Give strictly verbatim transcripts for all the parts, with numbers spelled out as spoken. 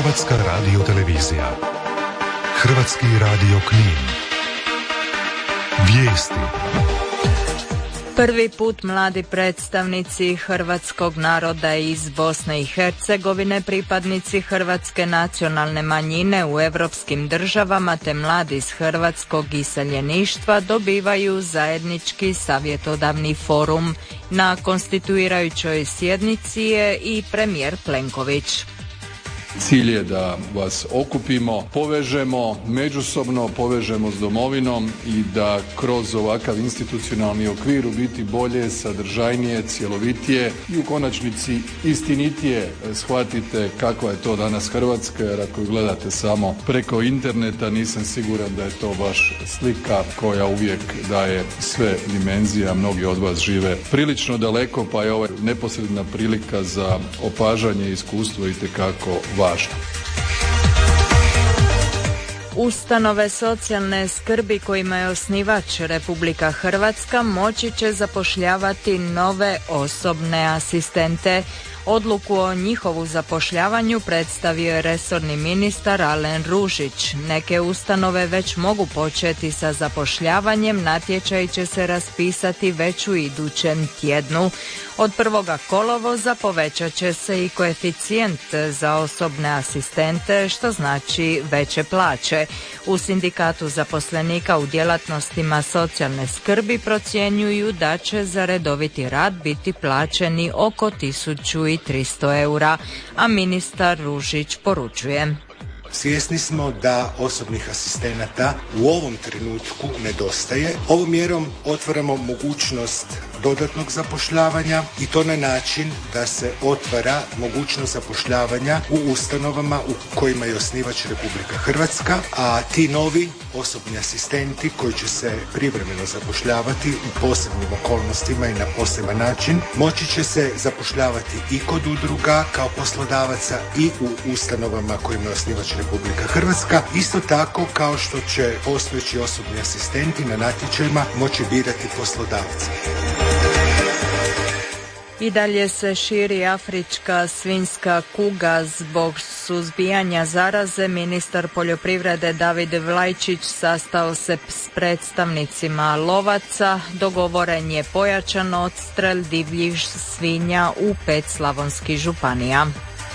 Hrvatska radiotelevizija. Hrvatski radio Knin. Vijesti. Prvi put mladi predstavnici hrvatskog naroda iz Bosne i Hercegovine, pripadnici hrvatske nacionalne manjine u europskim državama te mladi iz hrvatskog iseljeništva dobivaju zajednički savjetodavni forum. Na konstituirajućoj sjednici je i premijer Plenković. Cilj je da vas okupimo, povežemo, međusobno povežemo s domovinom i da kroz ovakav institucionalni okvir u biti bolje, sadržajnije, cjelovitije i u konačnici istinitije shvatite kakva je to danas Hrvatska, jer ako gledate samo preko interneta nisam siguran da je to baš slika koja uvijek daje sve dimenzije, a mnogi od vas žive prilično daleko, pa je ovo neposredna prilika za opažanje i iskustvo itekako važno. Ustanove socijalne skrbi kojima je osnivač Republika Hrvatska moći će zapošljavati nove osobne asistente. Odluku o njihovu zapošljavanju predstavio je resorni ministar Alen Ružić. Neke ustanove već mogu početi sa zapošljavanjem, natječaj će se raspisati već u idućem tjednu. Od prvoga kolovoza povećat će se i koeficijent za osobne asistente, što znači veće plaće. U sindikatu zaposlenika u djelatnostima socijalne skrbi procjenjuju da će za redoviti rad biti plaćeni oko tisuću tristo eura, a ministar Ružić poručuje. Svjesni smo da osobnih asistenata u ovom trenutku nedostaje. Ovom mjerom otvaramo mogućnost dodatnog zapošljavanja i to na način da se otvara mogućnost zapošljavanja u ustanovama u kojima je osnivač Republika Hrvatska, a ti novi osobni asistenti koji će se privremeno zapošljavati u posebnim okolnostima i na poseban način moći će se zapošljavati i kod udruga kao poslodavaca i u ustanovama kojima je osnivač Republika Hrvatska, isto tako kao što će postojeći osobni asistenti na natječajima moći birati poslodavca. I dalje se širi afrička svinjska kuga. Zbog suzbijanja zaraze ministar poljoprivrede David Vlajčić sastao se s predstavnicima lovaca. Dogovoren je pojačan odstrel divljih svinja u pet slavonskih županija.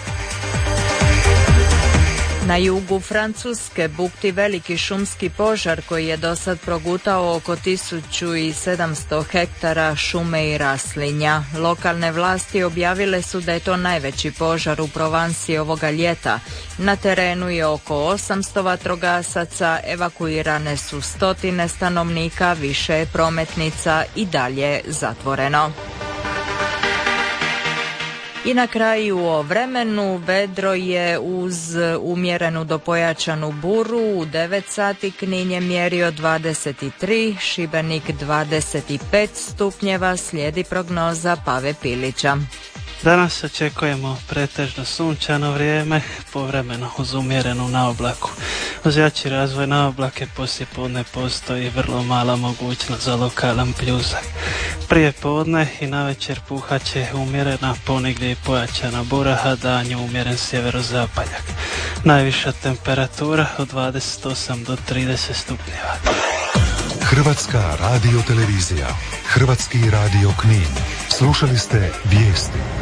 Na jugu Francuske bukti veliki šumski požar koji je dosad progutao oko tisuću sedamsto hektara šume i raslinja. Lokalne vlasti objavile su da je to najveći požar u Provansi ovoga ljeta. Na terenu je oko osamsto vatrogasaca, evakuirane su stotine stanovnika, više je prometnica i dalje zatvoreno. I na kraju o vremenu. Vedro je uz umjerenu do pojačanu buru. U devet sati Knin je mjerio dvadeset tri, Šibenik dvadeset pet stupnjeva, slijedi prognoza Pave Pilića. Danas očekujemo pretežno sunčano vrijeme, povremeno uz umjerenu naoblaku. Uz jači razvoj naoblake poslijepodne postoji vrlo mala mogućnost za lokalan pljusak. Prije podne i navečer puhat će umjerena, ponegdje i pojačana bura, a danju umjeren sjeverozapaljak. Najviša temperatura od dvadeset osam do trideset stupnjeva. Hrvatska radiotelevizija. Hrvatski radio Knin. Slušali ste vijesti.